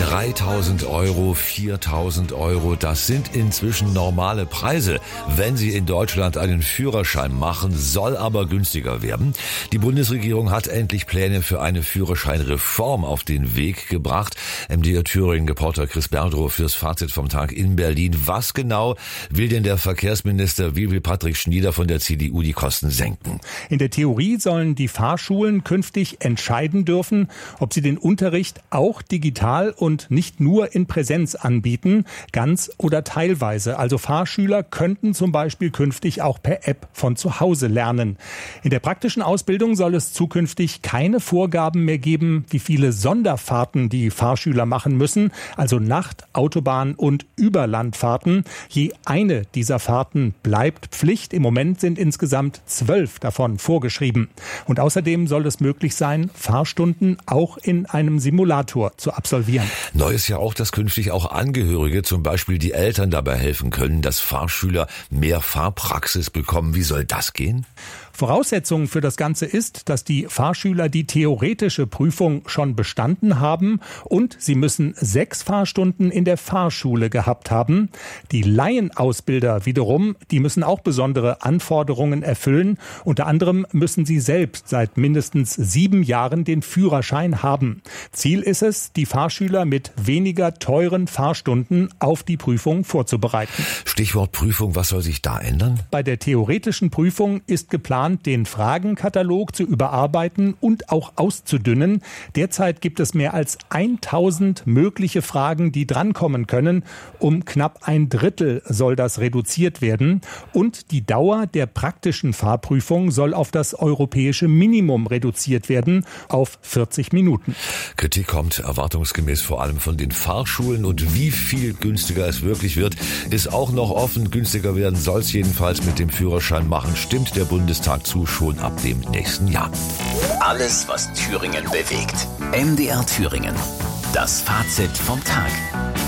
3.000 Euro, 4.000 Euro, das sind inzwischen normale Preise, wenn Sie in Deutschland einen Führerschein machen, soll aber günstiger werden. Die Bundesregierung hat endlich Pläne für eine Führerscheinreform auf den Weg gebracht. MDR Thüringen-Reporter Chris Berdrow fürs Fazit vom Tag in Berlin. Was genau will denn der Verkehrsminister, wie will Patrick Schnieder von der CDU die Kosten senken? In der Theorie sollen die Fahrschulen künftig entscheiden dürfen, ob sie den Unterricht auch digital und nicht nur in Präsenz anbieten, ganz oder teilweise. Also Fahrschüler könnten zum Beispiel künftig auch per App von zu Hause lernen. In der praktischen Ausbildung soll es zukünftig keine Vorgaben mehr geben, wie viele Sonderfahrten die Fahrschüler machen müssen, also Nacht-, Autobahn- und Überlandfahrten. Je eine dieser Fahrten bleibt Pflicht. Im Moment sind insgesamt 12 davon vorgeschrieben. Und außerdem soll es möglich sein, Fahrstunden auch in einem Simulator zu absolvieren. Neu ist ja auch, dass künftig auch Angehörige, zum Beispiel die Eltern, dabei helfen können, dass Fahrschüler mehr Fahrpraxis bekommen. Wie soll das gehen? Voraussetzung für das Ganze ist, dass die Fahrschüler die theoretische Prüfung schon bestanden haben und sie müssen 6 Fahrstunden in der Fahrschule gehabt haben. Die Laienausbilder wiederum, die müssen auch besondere Anforderungen erfüllen. Unter anderem müssen sie selbst seit mindestens 7 Jahren den Führerschein haben. Ziel ist es, die Fahrschüler mit weniger teuren Fahrstunden auf die Prüfung vorzubereiten. Stichwort Prüfung, was soll sich da ändern? Bei der theoretischen Prüfung ist geplant, den Fragenkatalog zu überarbeiten und auch auszudünnen. Derzeit gibt es mehr als 1000 mögliche Fragen, die drankommen können. Um knapp 1/3 soll das reduziert werden. Und die Dauer der praktischen Fahrprüfung soll auf das europäische Minimum reduziert werden, auf 40 Minuten. Kritik kommt erwartungsgemäß vor allem von den Fahrschulen. Und wie viel günstiger es wirklich wird, ist auch noch offen. Günstiger werden soll es jedenfalls mit dem Führerschein machen. Stimmt der Bundestag zu, schon ab dem nächsten Jahr. Alles, was Thüringen bewegt. MDR Thüringen. Das Fazit vom Tag.